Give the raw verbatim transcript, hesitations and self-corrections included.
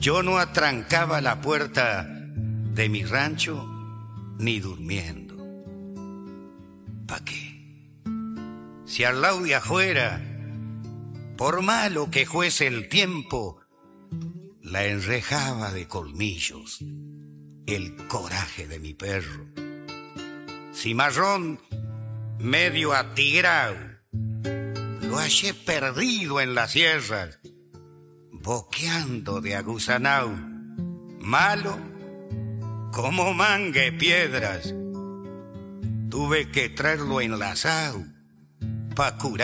Yo no atrancaba la puerta de mi rancho ni durmiendo. ¿Pa' qué? Si al lado de afuera, por malo que fuese el tiempo, la enrejaba de colmillos el coraje de mi perro. Cimarrón medio atigrao, lo hallé perdido en las sierras, boqueando de aguzanao, malo como mangue piedras. Tuve que traerlo enlazado pa' curar